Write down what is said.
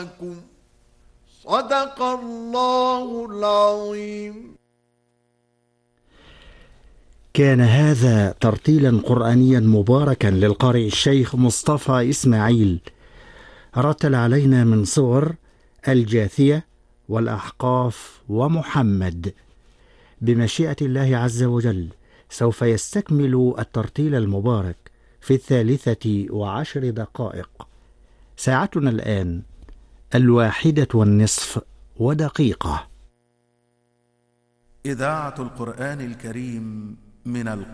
صدق الله العظيم. كان هذا ترتيلا قرآنيا مباركا للقارئ الشيخ مصطفى إسماعيل، رتل علينا من صور الجاثية والأحقاف ومحمد. بمشيئة الله عز وجل سوف يستكمل الترتيل المبارك في 13:10. ساعتنا الآن 1:01. إذاعة القرآن الكريم من